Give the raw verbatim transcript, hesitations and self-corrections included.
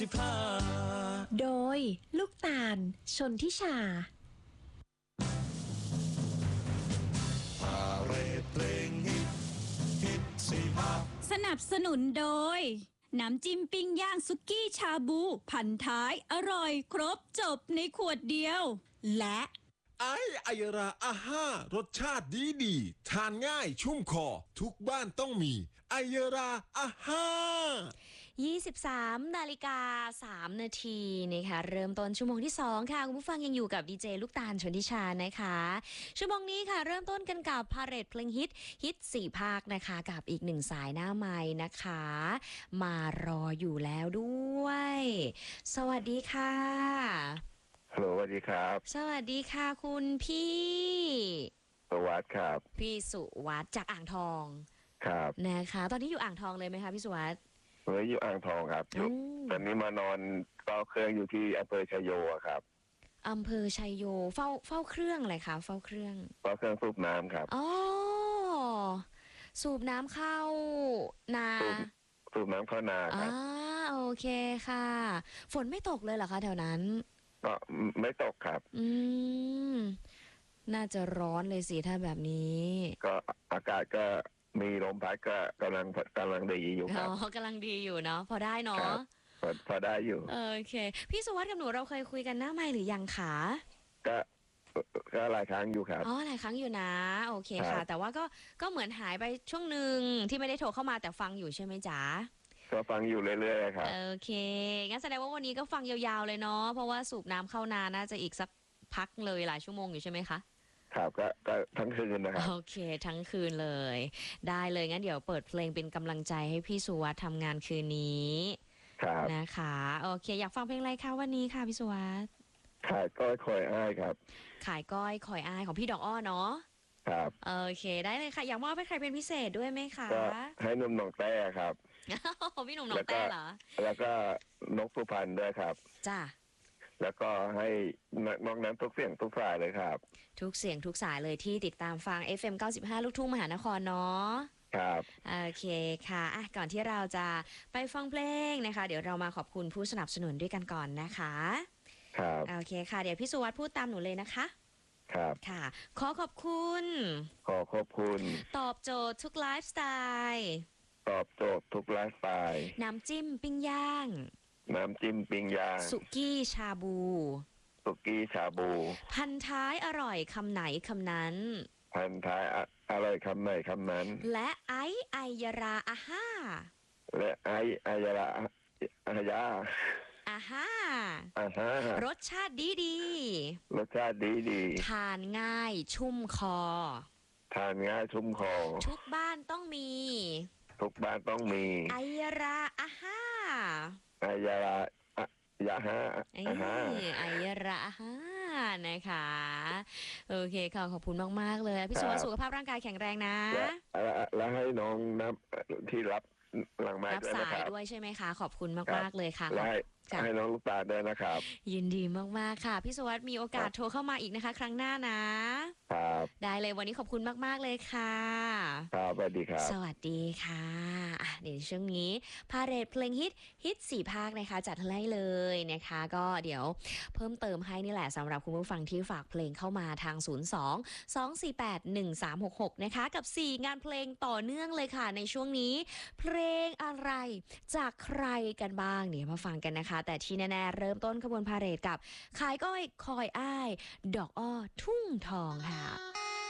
โดยลูกตาลชนทิชาพาเรดเพลงฮิตฮิตสี่ภาคสนับสนุนโดยน้ำจิ้มปิ้งย่างสุกี้ชาบูพันท้ายอร่อยครบจบในขวดเดียวและไอไอยราอาห้ารสชาติดีดีทานง่ายชุ่มคอทุกบ้านต้องมีไอยราอาห้ายี่สิบสามนาฬิกาสามนาทีนะคะเริ่มต้นชั่วโมงที่สองค่ะคุณผู้ฟังยังอยู่กับดีเจลูกตาลชนทิชานะคะชั่วโมงนี้ค่ะเริ่มต้นกันกับพาเหรดเพลงฮิตฮิตสี่ภาคนะคะกับอีกหนึ่งสายหน้าไม้นะคะมารออยู่แล้วด้วยสวัสดีค่ะฮัลโหลสวัสดีครับสวัสดีค่ะคุณพี่สวัสดีครับพี่สุวัสดิ์จากอ่างทองครับนะคะตอนนี้อยู่อ่างทองเลยไหมคะพี่สุวัสดิ์เฮ้ยอยู่อ่างทองครับอยู่ตอนนี้มานอนเฝ้าเครื่องอยู่ที่อำเภอชัยโยครับอำเภอชัยโยเฝ้าเฝ้าเครื่องอะไรคะเฝ้าเครื่องเฝ้าเครื่องสูบน้ำครับอ๋อสูบน้ำเข้านาสูบน้ำเข้านาครับอ่าโอเคค่ะฝนไม่ตกเลยเหรอคะแถวนั้นก็ไม่ตกครับอืมน่าจะร้อนเลยสิถ้าแบบนี้ก็อากาศก็มีลมพัดก็กำลังกำลังดีอยู่ครับอ๋อกำลังดีอยู่เนาะพอได้เนาะพอพอได้อยู่โอเคพี่สุวัสดิ์กับหนูเราเคยคุยกันหน้าไมค์หรือยังคะก็ก็หลายครั้งอยู่ครับอ๋อหลายครั้งอยู่นะโอเคค่ะแต่ว่าก็ก็เหมือนหายไปช่วงหนึ่งที่ไม่ได้โทรเข้ามาแต่ฟังอยู่ใช่ไหมจ๊ะก็ฟังอยู่เรื่อยๆครับโอเคงั้นแสดงว่าวันนี้ก็ฟังยาวๆเลยเนาะเพราะว่าสูบน้ำเข้านาน่าจะอีกสักพักเลยหลายชั่วโมงอยู่ใช่ไหมคะครับก็ก็ทั้งคืนนะครับโอเคทั้งคืนเลยได้เลยงั้นเดี๋ยวเปิดเพลงเป็นกำลังใจให้พี่สุวัสดิ์ทำงานคืนนี้ครับนะคะโอเคอยากฟังเพลงอะไรคะวันนี้ค่ะพี่สุวัสดิ์ขายก้อยคอยอ้ายครับขายก้อยคอยอ้ายของพี่ดอกอ้อเนาะครับโอเคได้เลยค่ะอยากมอบให้ใครเป็นพิเศษด้วยไหมคะก็ให้นุ่มหนองแต้ครับพี่หนุ่มหนองแต้เหรอแล้วก็นกสุพรรณด้วยครับจ้าแล้วก็ให้นอกนั้นทุกเสียงทุกสายเลยครับทุกเสียงทุกสายเลยที่ติดตามฟัง เอฟ เอ็ม เก้าสิบห้า ลูกทุ่งมหานครเนาะครับโอเคค่ะอ่ะก่อนที่เราจะไปฟังเพลงนะคะเดี๋ยวเรามาขอบคุณผู้สนับสนุนด้วยกันก่อนนะคะครับโอเคค่ะเดี๋ยวพี่สุวัสดิ์พูดตามหนูเลยนะคะครับค่ะขอขอบคุณขอขอบคุณตอบโจทย์ทุกไลฟ์สไตล์ตอบโจทย์ทุกไลฟ์สไตล์น้ำจิ้มปิ้งย่างน้ำจิ้มปิ้งย่างสุกี้ชาบูสุกี้ชาบูพันท้ายอร่อยคำไหนคำนั้นพันท้ายอร่อยคำไหนคำนั้นและไอไอยราอาห้าและไอไอยราอายาอาห้าอาห้ารสชาติดีดีรสชาติดีดีทานง่ายชุ่มคอทานง่ายชุ่มคอทุกบ้านต้องมีทุกบ้านต้องมีไอยราอาห้าไอยารายาห้าอาห้าไอยราอาห้านะคะโอเคค่ะขอบคุณมากๆเลยพี่สุวัสดิ์สุขภาพร่างกายแข็งแรงนะแล้วให้น้องนับที่รับหลังไม้รับสายด้วยใช่ไหมคะขอบคุณมากๆเลยค่ะให้น้องลูกตาด้วยนะครับยินดีมากๆค่ะพี่สุวัสดิ์มีโอกาสโทรเข้ามาอีกนะคะครั้งหน้านะครับได้เลยวันนี้ขอบคุณมากๆเลยค่ะครับสวัสดีครับสวัสดีค่ะเดี๋ยวช่วงนี้พาเหรดเพลงฮิตฮิตสี่ภาคนะคะจัดให้เลยนะคะก็เดี๋ยวเพิ่มเติมให้นี่แหละสำหรับคุณผู้ฟังที่ฝากเพลงเข้ามาทางศูนย์ สอง สอง สี่ แปด หนึ่ง สาม หก หกนะคะกับสี่งานเพลงต่อเนื่องเลยค่ะในช่วงนี้เพลงอะไรจากใครกันบ้างเดี๋ยวมาฟังกันนะคะแต่ที่แน่ๆเริ่มต้นขบวนพาเหรดกับขายก้อยคอยอ้ายดอกอ้อทุ่งทองค่ะ